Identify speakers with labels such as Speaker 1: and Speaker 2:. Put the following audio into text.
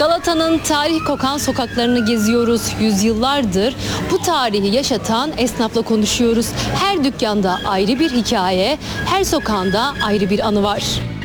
Speaker 1: Galata'nın tarih kokan sokaklarını geziyoruz. Yüzyıllardır bu tarihi yaşatan esnafla konuşuyoruz. Her dükkanda ayrı bir hikaye, her sokağında ayrı bir anı var.